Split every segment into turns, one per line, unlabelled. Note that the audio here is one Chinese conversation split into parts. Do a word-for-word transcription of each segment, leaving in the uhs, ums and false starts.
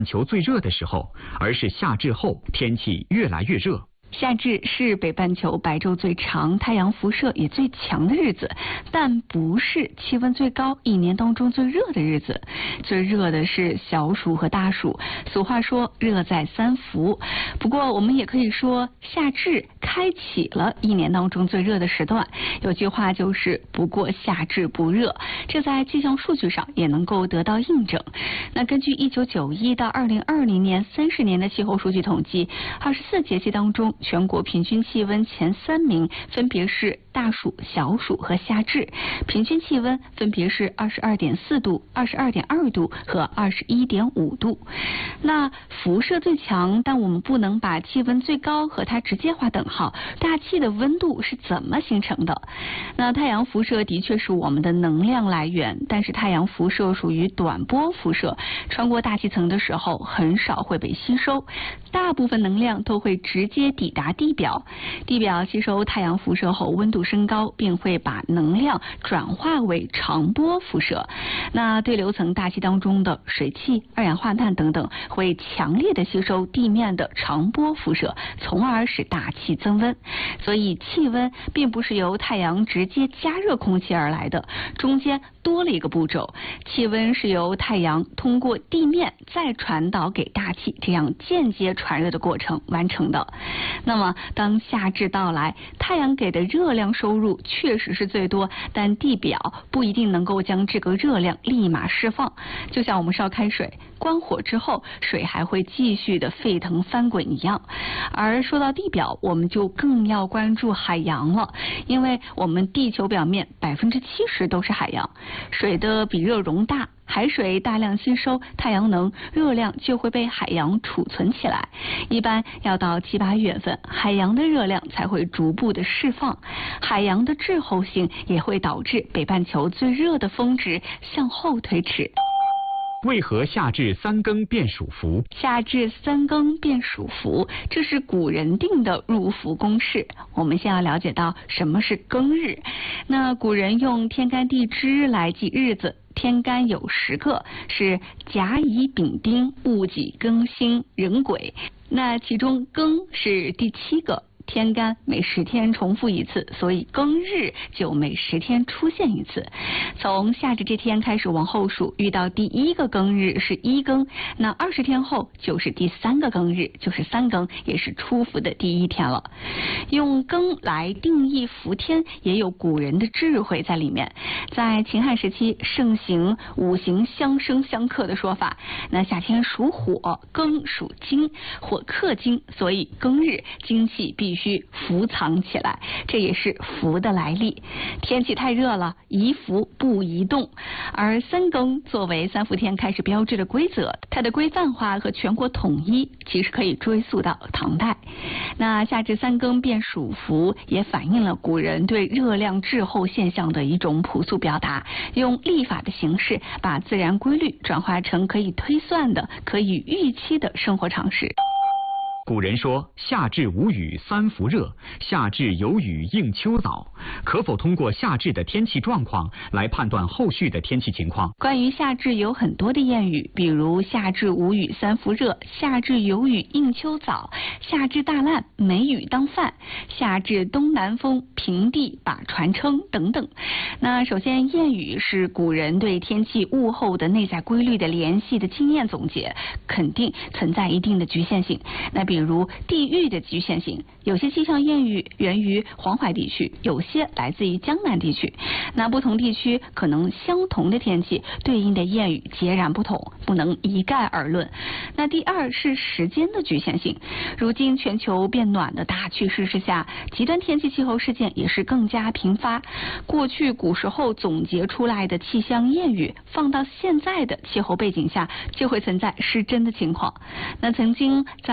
球最热的时候，而是夏至后天气越来越热。
夏至是北半球白昼最长、太阳辐射也最强的日子，但不是气温最高、一年当中最热的日子。最热的是小暑和大暑，俗话说热在三伏。不过我们也可以说夏至开启了一年当中最热的时段。有句话就是不过夏至不热，这在气象数据上也能够得到印证。那根据一九九一到二零二零年三十年的气候数据统计，二十四节气当中，全国平均气温前三名分别是大暑、小暑和夏至，平均气温分别是二十二点四度、二十二点二度和二十一点五度。那辐射最强，但我们不能把气温最高和它直接划等号。大气的温度是怎么形成的？那太阳辐射的确是我们的能量来源，但是太阳辐射属于短波辐射，穿过大气层的时候很少会被吸收，大部分能量都会直接抵达地表。地表吸收太阳辐射后温度升高，并会把能量转化为长波辐射。那对流层大气当中的水汽、二氧化碳等等会强烈的吸收地面的长波辐射，从而使大气增温。所以气温并不是由太阳直接加热空气而来的，中间多了一个步骤，气温是由太阳通过地面再传导给大气，这样间接传热的过程完成的。那么当夏至到来，太阳给的热量收入确实是最多，但地表不一定能够将这个热量立马释放。就像我们烧开水，关火之后水还会继续的沸腾翻滚一样。而说到地表，我们就更要关注海洋了，因为我们地球表面百分之七十都是海洋，水的比热容大，海水大量吸收太阳能，热量就会被海洋储存起来。一般要到七八月份，海洋的热量才会逐步的释放。海洋的滞后性也会导致北半球最热的峰值向后推迟。
为何夏至三更便属伏？
夏至三更便属伏，这是古人定的入伏公式。我们先要了解到什么是庚日。那古人用天干地支来记日子，天干有十个，是甲乙丙丁戊己庚辛壬癸，那其中庚是第七个。天干每十天重复一次，所以庚日就每十天出现一次。从夏至这天开始往后数，遇到第一个庚日是一庚，那二十天后就是第三个庚日，就是三庚，也是出伏的第一天了。用庚来定义伏天，也有古人的智慧在里面。在秦汉时期盛行五行相生相克的说法，那夏天属火，庚属金，火克金，所以庚日金气必须须伏藏起来，这也是伏的来历。天气太热了，宜伏不宜动。而三庚作为三伏天开始标志的规则，它的规范化和全国统一其实可以追溯到唐代。那夏至三更便属伏，也反映了古人对热量滞后现象的一种朴素表达，用历法的形式把自然规律转化成可以推算的、可以预期的生活常识。
古人说夏至无雨三伏热，夏至有雨应秋早。可否通过夏至的天气状况来判断后续的天气情况？
关于夏至有很多的谚语，比如夏至无雨三伏热，夏至有雨应秋早，夏至大烂没雨当饭，夏至东南风平地把船撑等等。那首先，谚语是古人对天气物候的内在规律的联系的经验总结，肯定存在一定的局限性。那比如地域的局限性，有些气象谚语源于黄淮地区，有些来自于江南地区。那不同地区可能相同的天气，对应的谚语截然不同，不能一概而论。那第二是时间的局限性，如今全球变暖的大趋势之下，极端天气气候事件也是更加频发。过去古时候总结出来的气象谚语，放到现在的气候背景下，就会存在失真的情况。那曾经在二零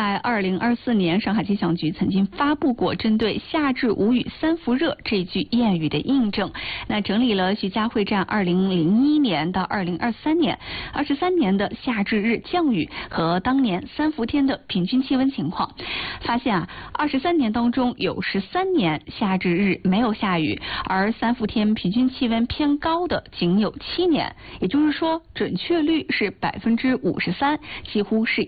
零二四年，上海气象局曾经发布过针对夏至无雨三伏热这句谚语的印证，那整理了徐家汇站二零零一年到二零二三年二十三年的夏至日降雨和当年三伏天的平均气温情况，发现啊，二十三年当中有十三年夏至日没有下雨，而三伏天平均气温偏高的仅有七年，也就是说准确率是百分之五十三，几乎是